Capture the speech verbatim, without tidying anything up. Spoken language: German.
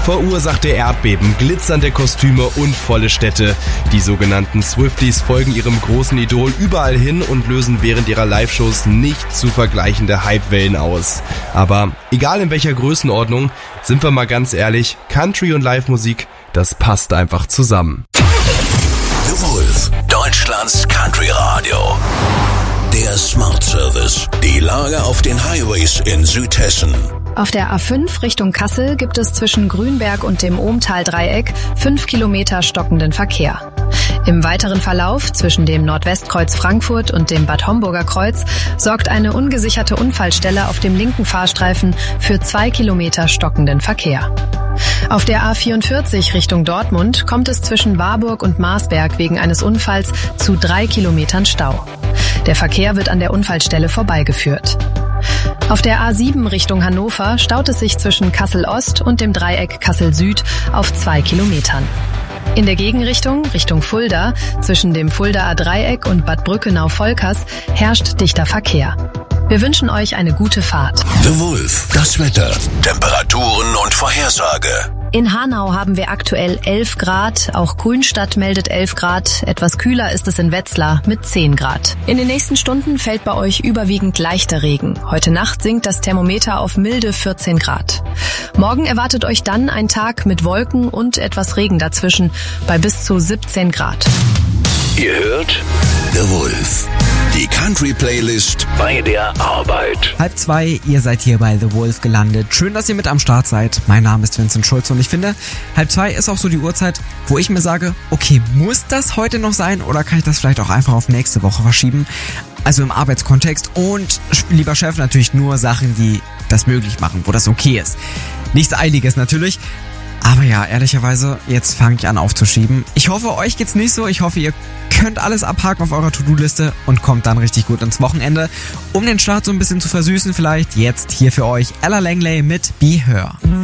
Verursachte Erdbeben, glitzernde Kostüme und volle Städte. Die sogenannten Swifties folgen ihrem großen Idol überall hin und lösen während ihrer Live-Shows nicht zu vergleichende Hypewellen aus. Aber egal in welcher Größenordnung, sind wir mal ganz ehrlich, Country und Live-Musik, das passt einfach zusammen. The Wolf, Deutschlands Country Radio. Der Smart Service. Die Lage auf den Highways in Südhessen. Auf der A fünf Richtung Kassel gibt es zwischen Grünberg und dem Ohmtal-Dreieck fünf Kilometer stockenden Verkehr. Im weiteren Verlauf zwischen dem Nordwestkreuz Frankfurt und dem Bad Homburger Kreuz sorgt eine ungesicherte Unfallstelle auf dem linken Fahrstreifen für zwei Kilometer stockenden Verkehr. Auf der A vierundvierzig Richtung Dortmund kommt es zwischen Warburg und Marsberg wegen eines Unfalls zu drei Kilometern Stau. Der Verkehr wird an der Unfallstelle vorbeigeführt. Auf der A sieben Richtung Hannover staut es sich zwischen Kassel-Ost und dem Dreieck Kassel-Süd auf zwei Kilometern. In der Gegenrichtung, Richtung Fulda, zwischen dem Fuldaer Dreieck und Bad Brückenau-Volkers herrscht dichter Verkehr. Wir wünschen euch eine gute Fahrt. The Wolf, das Wetter, Temperaturen und Vorhersage. In Hanau haben wir aktuell elf Grad, auch Grünstadt meldet elf Grad, etwas kühler ist es in Wetzlar mit zehn Grad. In den nächsten Stunden fällt bei euch überwiegend leichter Regen. Heute Nacht sinkt das Thermometer auf milde vierzehn Grad. Morgen erwartet euch dann ein Tag mit Wolken und etwas Regen dazwischen bei bis zu siebzehn Grad. Ihr hört The Wolf, die Country-Playlist bei der Arbeit. Halb zwei, ihr seid hier bei The Wolf gelandet. Schön, dass ihr mit am Start seid. Mein Name ist Vincent Schulz und ich finde, halb zwei ist auch so die Uhrzeit, wo ich mir sage, okay, muss das heute noch sein oder kann ich das vielleicht auch einfach auf nächste Woche verschieben? Also im Arbeitskontext und, lieber Chef, natürlich nur Sachen, die das möglich machen, wo das okay ist. Nichts Eiliges natürlich. Aber ja, ehrlicherweise, jetzt fange ich an aufzuschieben. Ich hoffe, euch geht's nicht so. Ich hoffe, ihr könnt alles abhaken auf eurer To-Do-Liste und kommt dann richtig gut ins Wochenende. Um den Start so ein bisschen zu versüßen vielleicht, jetzt hier für euch Ella Langley mit Be Her.